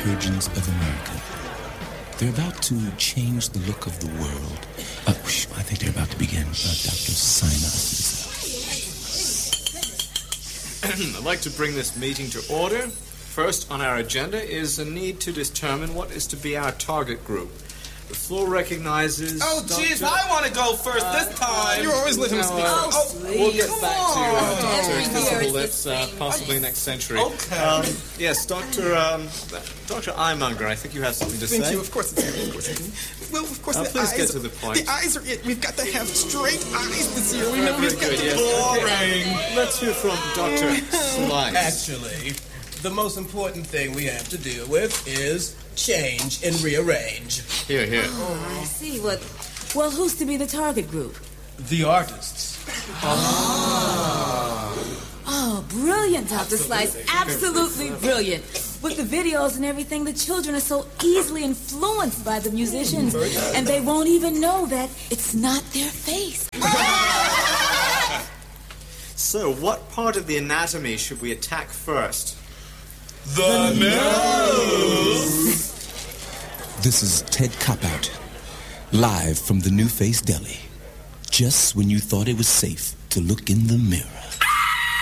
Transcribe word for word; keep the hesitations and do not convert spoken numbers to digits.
surgeons of America. They're about to change the look of the world. Uh, whoosh, I think they're about to begin. Uh, Doctor Sinus. I'd like to bring this meeting to order. First on our agenda is a need to determine what is to be our target group. The floor recognizes... Oh, jeez, I want to go first uh, this time. You always let him speak. Uh, oh, we'll get come back on. to uh, Doctor Every Invisible year Lips, uh, is possibly next century. Okay. Um, yes, Doctor Um, Doctor Eyemonger, I think you have something to Thank say. you. Of course it's me. Of course it's me. Well, of course Uh, the please eyes. get to the point. The eyes are it. We've got to have straight eyes this year. We Very never got good, to yes. boring. Okay. Let's hear from Doctor Slice. Actually, the most important thing we have to deal with is change and rearrange. Here, here. Oh, I see. What? Well, who's to be the target group? The artists. Oh, brilliant, Doctor Slice. Absolutely brilliant. With the videos and everything, the children are so easily influenced by the musicians, and they won't even know that it's not their face. So, what part of the anatomy should we attack first? The nose! This is Ted Copout, live from the New Face Deli. Just when you thought it was safe to look in the mirror.